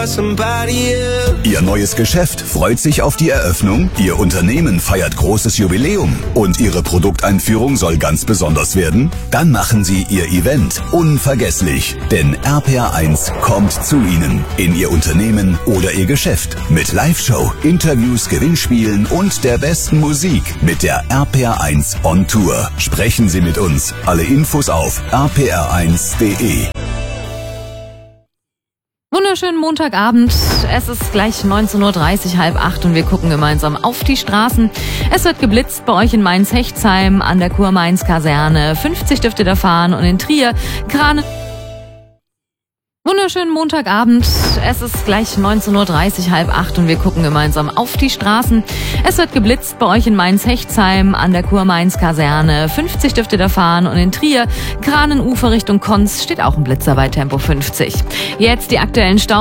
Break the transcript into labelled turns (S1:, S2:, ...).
S1: somebody else.
S2: Ihr neues Geschäft freut sich auf die Eröffnung, Ihr Unternehmen feiert großes Jubiläum und Ihre Produkteinführung soll ganz besonders werden? Dann machen Sie Ihr Event unvergesslich, denn RPR1 kommt zu Ihnen in Ihr Unternehmen oder Ihr Geschäft mit Live-Show, Interviews, Gewinnspielen und der besten Musik mit der RPR1 on Tour. Sprechen Sie mit uns. Alle Infos auf rpr1.de.
S3: Wunderschönen Montagabend. Es ist gleich 19:30 Uhr, 7:30 und wir gucken gemeinsam auf die Straßen. Es wird geblitzt bei euch in Mainz-Hechtsheim, an der Kurmainz-Kaserne. 50 dürft ihr da fahren und in Trier, Krane. Wunderschönen Montagabend. Es ist gleich 19:30 Uhr, 7:30 und wir gucken gemeinsam auf die Straßen. Es wird geblitzt bei euch in Mainz-Hechtsheim, an der Kurmainz-Kaserne. 50 dürft ihr da fahren und in Trier, Kranenufer Richtung Konz steht auch ein Blitzer bei Tempo 50. Jetzt die aktuellen Stau.